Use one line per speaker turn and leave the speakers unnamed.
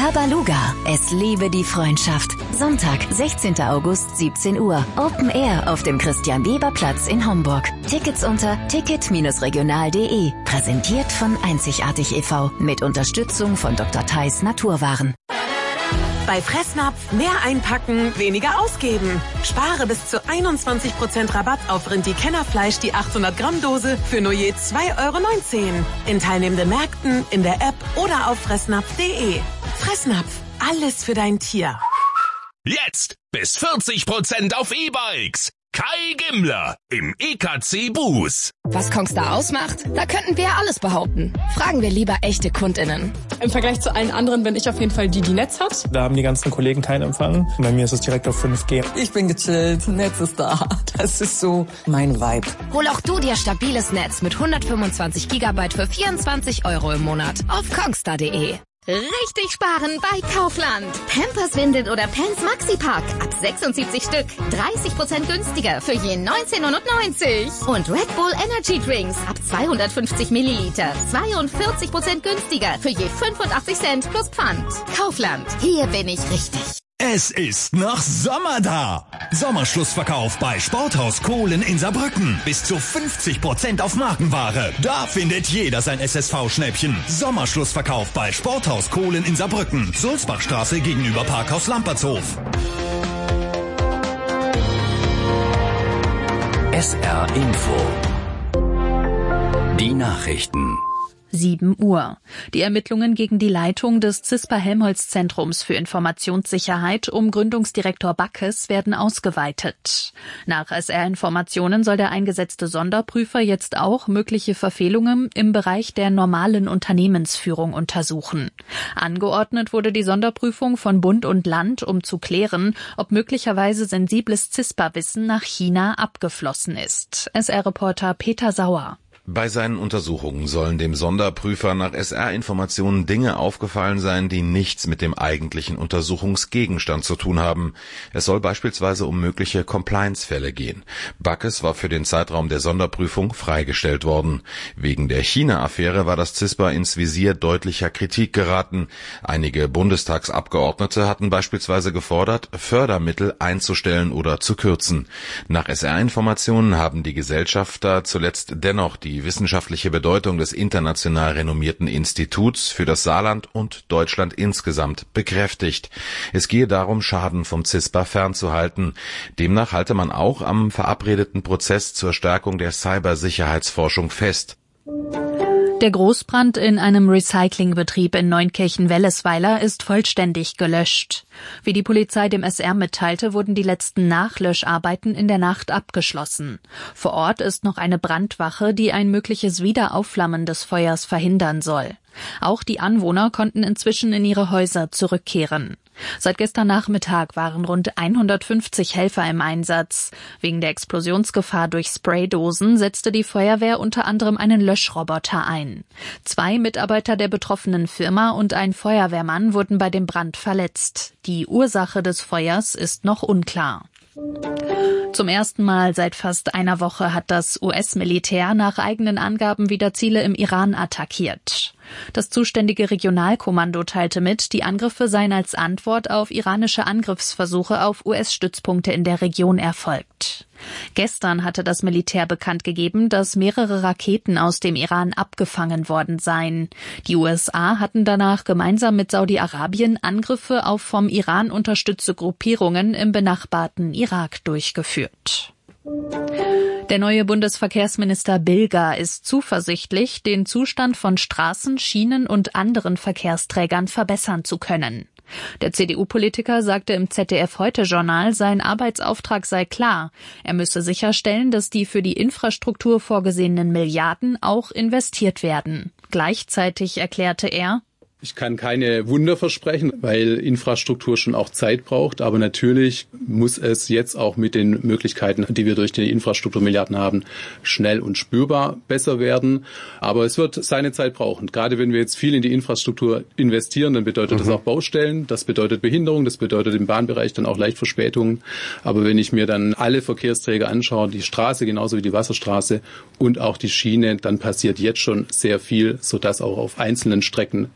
Tabaluga, es liebe die Freundschaft. Sonntag, 16. August, 17 Uhr. Open Air auf dem Christian-Weber-Platz in Homburg. Tickets unter ticket-regional.de. Präsentiert von Einzigartig e.V. mit Unterstützung von Dr. Theis Naturwaren.
Bei Fressnapf mehr einpacken, weniger ausgeben. Spare bis zu 21% Rabatt auf Rindi-Kennerfleisch die 800 Gramm Dose für nur je 2,19 € in teilnehmenden Märkten, in der App oder auf fressnapf.de. Fressnapf, alles für dein Tier.
Jetzt bis 40% auf E-Bikes. Kai Gimmler im EKC Bus.
Was Kongstar ausmacht? Da könnten wir ja alles behaupten. Fragen wir lieber echte KundInnen.
Im Vergleich zu allen anderen bin ich auf jeden Fall die Netz hat.
Da haben die ganzen Kollegen keinen Empfang. Bei mir ist es direkt auf 5G.
Ich bin gechillt, Netz ist da. Das ist so mein Vibe.
Hol auch du dir stabiles Netz mit 125 GB für 24 € im Monat auf kongstar.de. Richtig sparen bei Kaufland. Pampers, Windeln oder Pants Maxipack. Ab 76 Stück. 30% günstiger für je 19,90 €. Und Red Bull Energy Drinks. Ab 250 Milliliter. 42% günstiger für je 85 Cent plus Pfand. Kaufland. Hier bin ich richtig.
Es ist noch Sommer da. Sommerschlussverkauf bei Sporthaus Kohlen in Saarbrücken. Bis zu 50% auf Markenware. Da findet jeder sein SSV-Schnäppchen. Sommerschlussverkauf bei Sporthaus Kohlen in Saarbrücken. Sulzbachstraße gegenüber Parkhaus Lampertshof.
SR Info. Die Nachrichten.
7 Uhr. Die Ermittlungen gegen die Leitung des CISPA-Helmholtz-Zentrums für Informationssicherheit um Gründungsdirektor Backes werden ausgeweitet. Nach SR-Informationen soll der eingesetzte Sonderprüfer jetzt auch mögliche Verfehlungen im Bereich der normalen Unternehmensführung untersuchen. Angeordnet wurde die Sonderprüfung von Bund und Land, um zu klären, ob möglicherweise sensibles CISPA-Wissen nach China abgeflossen ist. SR-Reporter Peter Sauer.
Bei seinen Untersuchungen sollen dem Sonderprüfer nach SR-Informationen Dinge aufgefallen sein, die nichts mit dem eigentlichen Untersuchungsgegenstand zu tun haben. Es soll beispielsweise um mögliche Compliance-Fälle gehen. Backes war für den Zeitraum der Sonderprüfung freigestellt worden. Wegen der China-Affäre war das CISPA ins Visier deutlicher Kritik geraten. Einige Bundestagsabgeordnete hatten beispielsweise gefordert, Fördermittel einzustellen oder zu kürzen. Nach SR-Informationen haben die Gesellschafter zuletzt dennoch die wissenschaftliche Bedeutung des international renommierten Instituts für das Saarland und Deutschland insgesamt bekräftigt. Es gehe darum, Schaden vom CISPA fernzuhalten. Demnach halte man auch am verabredeten Prozess zur Stärkung der Cybersicherheitsforschung fest.
Der Großbrand in einem Recyclingbetrieb in Neunkirchen-Wellesweiler ist vollständig gelöscht. Wie die Polizei dem SR mitteilte, wurden die letzten Nachlöscharbeiten in der Nacht abgeschlossen. Vor Ort ist noch eine Brandwache, die ein mögliches Wiederaufflammen des Feuers verhindern soll. Auch die Anwohner konnten inzwischen in ihre Häuser zurückkehren. Seit gestern Nachmittag waren rund 150 Helfer im Einsatz. Wegen der Explosionsgefahr durch Spraydosen setzte die Feuerwehr unter anderem einen Löschroboter ein. 2 Mitarbeiter der betroffenen Firma und ein Feuerwehrmann wurden bei dem Brand verletzt. Die Ursache des Feuers ist noch unklar. Zum ersten Mal seit fast einer Woche hat das US-Militär nach eigenen Angaben wieder Ziele im Iran attackiert. Das zuständige Regionalkommando teilte mit, die Angriffe seien als Antwort auf iranische Angriffsversuche auf US-Stützpunkte in der Region erfolgt. Gestern hatte das Militär bekannt gegeben, dass mehrere Raketen aus dem Iran abgefangen worden seien. Die USA hatten danach gemeinsam mit Saudi-Arabien Angriffe auf vom Iran unterstützte Gruppierungen im benachbarten Irak durchgeführt. Der neue Bundesverkehrsminister Bilger ist zuversichtlich, den Zustand von Straßen, Schienen und anderen Verkehrsträgern verbessern zu können. Der CDU-Politiker sagte im ZDF-Heute-Journal, sein Arbeitsauftrag sei klar. Er müsse sicherstellen, dass die für die Infrastruktur vorgesehenen Milliarden auch investiert werden. Gleichzeitig erklärte er:
Ich kann keine Wunder versprechen, weil Infrastruktur schon auch Zeit braucht. Aber natürlich muss es jetzt auch mit den Möglichkeiten, die wir durch die Infrastrukturmilliarden haben, schnell und spürbar besser werden. Aber es wird seine Zeit brauchen. Gerade wenn wir jetzt viel in die Infrastruktur investieren, dann bedeutet das auch Baustellen, das bedeutet Behinderung, das bedeutet im Bahnbereich dann auch leicht Verspätungen. Aber wenn ich mir dann alle Verkehrsträger anschaue, die Straße genauso wie die Wasserstraße und auch die Schiene, dann passiert jetzt schon sehr viel, sodass auch auf einzelnen Strecken